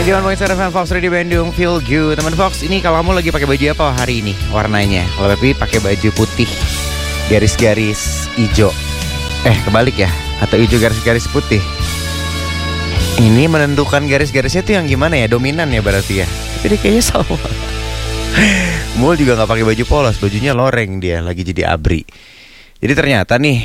91.7 Fox Radio Bandung, feel good. Teman Fox, ini kalau kamu lagi pakai baju apa hari ini warnanya? Kalau Pepi pakai baju putih, garis-garis hijau. Kebalik ya, atau hijau garis-garis putih. Ini menentukan garis-garisnya tuh yang gimana ya? Dominan ya berarti ya. Tapi dia kayaknya sama. Mul juga gak pakai baju polos, bajunya loreng dia, lagi jadi abri. Jadi ternyata nih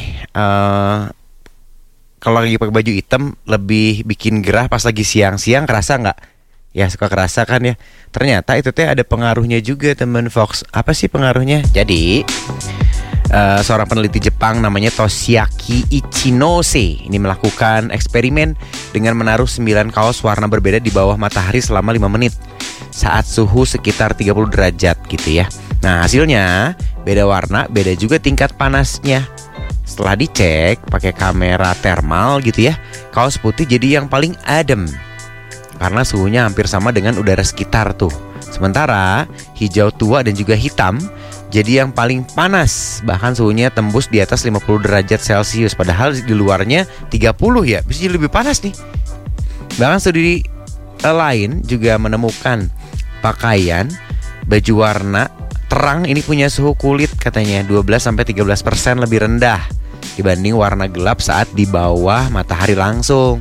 kalau lagi pakai baju hitam lebih bikin gerah pas lagi siang-siang, kerasa nggak? Ya suka kerasa kan ya. Ternyata itu ada pengaruhnya juga teman Fox. Apa sih pengaruhnya? Jadi seorang peneliti Jepang namanya Toshiaki Ichinose ini melakukan eksperimen dengan menaruh 9 kaos warna berbeda di bawah matahari selama 5 menit saat suhu sekitar 30 derajat gitu ya. Nah hasilnya beda warna, beda juga tingkat panasnya. Setelah dicek pakai kamera thermal gitu ya, kaos putih jadi yang paling adem karena suhunya hampir sama dengan udara sekitar tuh. Sementara hijau tua dan juga hitam jadi yang paling panas, bahkan suhunya tembus di atas 50 derajat Celcius. Padahal di luarnya 30 ya, bisa jadi lebih panas nih. Bahkan studi lain juga menemukan pakaian baju warna terang ini punya suhu kulit katanya 12-13% lebih rendah dibanding warna gelap saat di bawah matahari langsung.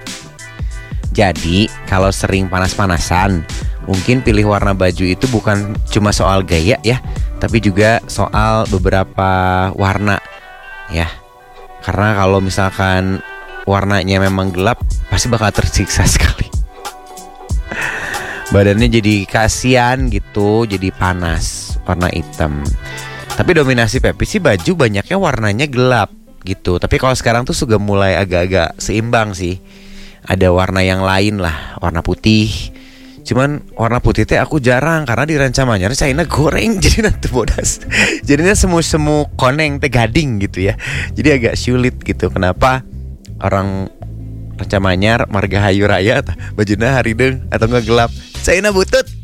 Jadi kalau sering panas-panasan, mungkin pilih warna baju itu bukan cuma soal gaya ya, tapi juga soal beberapa warna ya. Karena kalau misalkan warnanya memang gelap, pasti bakal tersiksa sekali. Badannya jadi kasihan gitu, jadi panas warna hitam. Tapi dominasi Pepi sih baju banyaknya warnanya gelap gitu. Tapi kalau sekarang tuh sudah mulai agak-agak seimbang sih. Ada warna yang lain lah, warna putih. Cuman warna putih teh aku jarang karena di Rancamanyar China goreng jadi nanti bodas. Jadinya semu-semu koneng teh gading gitu ya. Jadi agak sulit gitu. Kenapa orang Rancamanyar Margahayu Raya bajunya harideng atau enggak gelap? China butut.